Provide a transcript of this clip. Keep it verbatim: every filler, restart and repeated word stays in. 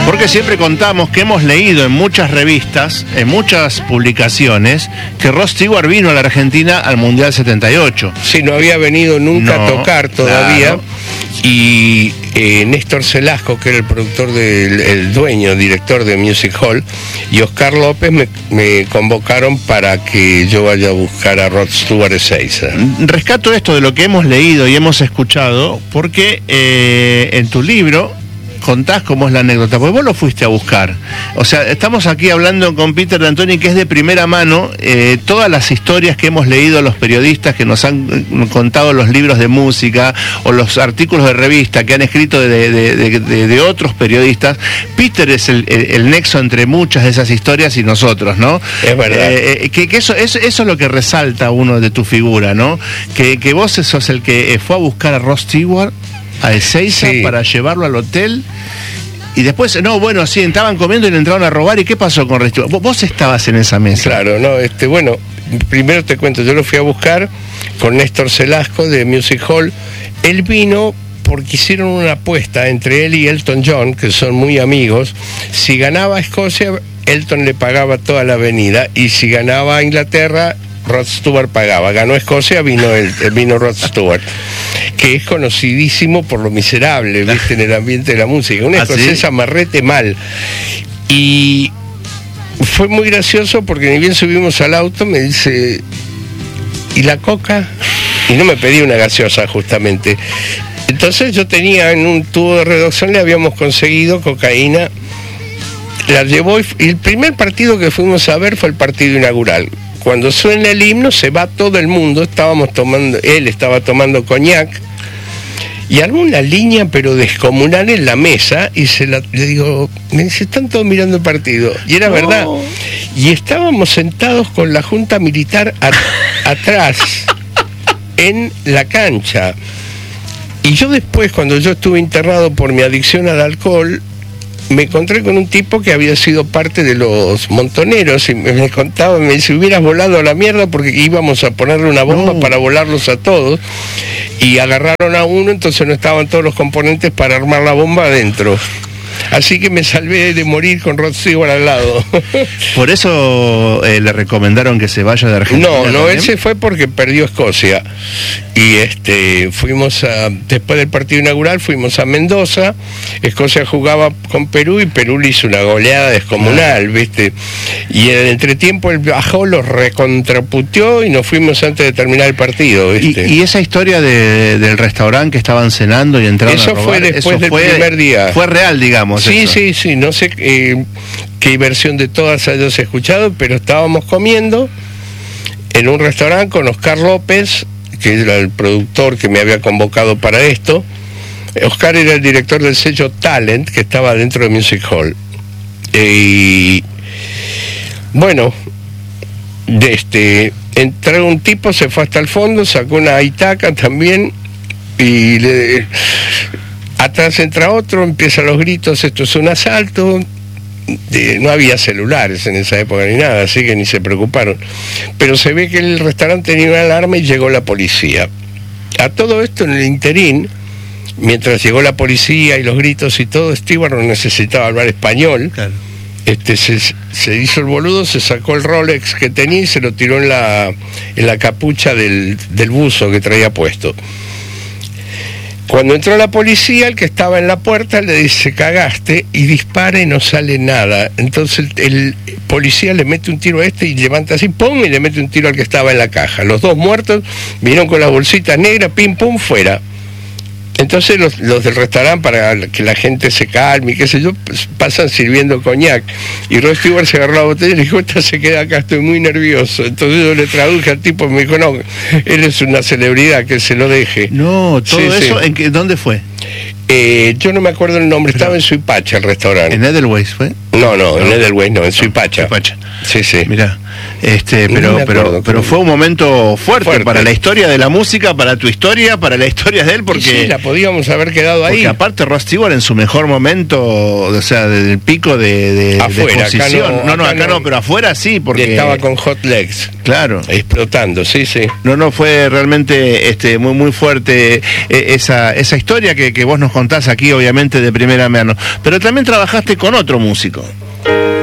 Porque siempre contamos que hemos leído en muchas revistas, en muchas publicaciones, que Rod Stewart vino a la Argentina al Mundial setenta y ocho. Sí, no había venido nunca no, a tocar todavía. Claro. Y eh, Néstor Celasco, que era el productor del el dueño, director de Music Hall, y Oscar López me, me convocaron para que yo vaya a buscar a Rod Stewart a Ezeiza. Rescato esto de lo que hemos leído y hemos escuchado, porque eh, en tu libro contás cómo es la anécdota, porque vos lo fuiste a buscar. O sea, estamos aquí hablando con Peter D'Antoni, que es de primera mano eh, todas las historias que hemos leído los periodistas que nos han contado los libros de música o los artículos de revista que han escrito de, de, de, de, de otros periodistas. Peter es el, el, el nexo entre muchas de esas historias y nosotros, ¿no? Es verdad. Eh, que, que eso, eso, eso es lo que resalta uno de tu figura, ¿no? Que, que vos sos el que fue a buscar a Rod Stewart a Ezeiza, sí, para llevarlo al hotel. Y después, no, bueno, sí, estaban comiendo y le entraron a robar. ¿Y qué pasó con Rod Stewart? Vos, vos estabas en esa mesa. Claro, no, este, bueno, primero te cuento, yo lo fui a buscar con Néstor Celasco de Music Hall. Él vino porque hicieron una apuesta entre él y Elton John, que son muy amigos. Si ganaba Escocia, Elton le pagaba toda la avenida, y si ganaba Inglaterra, Rod Stewart pagaba. Ganó Escocia, vino el, vino Rod Stewart, que es conocidísimo por lo miserable, viste, en el ambiente de la música. Una escocesa marrete mal. Y fue muy gracioso porque ni bien subimos al auto, me dice, ¿y la coca? Y no me pedí una gaseosa, justamente. Entonces yo tenía en un tubo de reducción, le habíamos conseguido cocaína, la llevó, y el primer partido que fuimos a ver fue el partido inaugural. Cuando suena el himno se va todo el mundo, estábamos tomando, él estaba tomando coñac, y armó una línea pero descomunal en la mesa, y se la, le digo, me dice, están todos mirando el partido, y era no. verdad, y estábamos sentados con la junta militar a, atrás, en la cancha, y yo después, cuando yo estuve internado por mi adicción al alcohol, me encontré con un tipo que había sido parte de los montoneros y me contaba, me dice, hubieras volado a la mierda porque íbamos a ponerle una bomba no. para volarlos a todos, y agarraron a uno, entonces no estaban todos los componentes para armar la bomba adentro. Así que me salvé de morir con Rod Stewart al lado. ¿Por eso eh, le recomendaron que se vaya de Argentina? No, no, él se fue porque perdió Escocia. Y este fuimos a, después del partido inaugural, fuimos a Mendoza. Escocia jugaba con Perú y Perú le hizo una goleada descomunal, ¿viste? Y en el entretiempo él bajó, los recontraputeó y nos fuimos antes de terminar el partido, ¿viste? ¿Y, y esa historia de, del restaurante que estaban cenando y entraron eso a robar? Fue después eso del fue, primer día. Fue real, digamos. Sí, eso. sí, sí, no sé eh, qué versión de todas hayas escuchado, pero estábamos comiendo en un restaurante con Oscar López, que era el productor que me había convocado para esto. Oscar era el director del sello Talent, que estaba dentro de Music Hall. Y bueno, de este, entró un tipo, se fue hasta el fondo, sacó una Itaca también, y le... atrás entra otro, empiezan los gritos, esto es un asalto. De, no había celulares en esa época ni nada, así que ni se preocuparon. Pero se ve que el restaurante tenía una alarma y llegó la policía. A todo esto, en el interín, mientras llegó la policía y los gritos y todo, Stewart no necesitaba hablar español. Claro. Este, se, se hizo el boludo, se sacó el Rolex que tenía y se lo tiró en la, en la capucha del, del buzo que traía puesto. Cuando entró la policía, el que estaba en la puerta le dice, cagaste, y dispara y no sale nada. Entonces el, el policía le mete un tiro a este y levanta así, pum, y le mete un tiro al que estaba en la caja. Los dos muertos, vinieron con las bolsitas negras, pim, pum, fuera. Entonces los, los del restaurante, para que la gente se calme y qué sé yo, pues, pasan sirviendo coñac. Y Rod Stewart se agarró la botella y le dijo, esta se queda acá, estoy muy nervioso. Entonces yo le traduje al tipo y me dijo, no, él es una celebridad, que se lo deje. No, todo sí, eso, sí. ¿En qué, dónde fue? Eh, yo no me acuerdo el nombre, pero estaba en Suipacha el restaurante. ¿En Edelweiss fue? No, no, no, en Edelweiss no, en Suipacha. Suipacha. Sí, sí. Mirá, este, pero, no pero, pero fue un momento fuerte, fuerte para la historia de la música, para tu historia, para la historia de él, porque... Sí, la podíamos haber quedado ahí. Porque aparte Rod Stewart en su mejor momento, o sea, del pico de, de, afuera, de posición. Acá no, no, no, acá, acá no, no, pero afuera sí, porque... Estaba con Hot Legs. Claro. Explotando, sí, sí. No, no, fue realmente este, muy, muy fuerte esa, esa historia que, que vos nos contás aquí obviamente de primera mano, pero también trabajaste con otro músico.